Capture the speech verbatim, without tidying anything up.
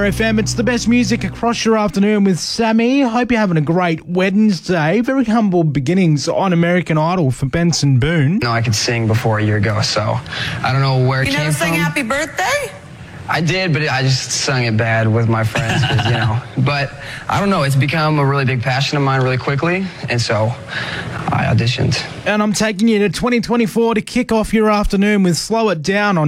R F M. It's the best music across your afternoon with Sammy. Hope you're having a great Wednesday. Very humble beginnings on American Idol for Benson Boone. No, I could sing before a year ago, so I don't know where it You came never from. sang Happy Birthday? I did, but I just sung it bad with my friends, 'cause, you know. But I don't know, it's become a really big passion of mine really quickly, and so I auditioned. And I'm taking you to twenty twenty-four to kick off your afternoon with Slow It Down on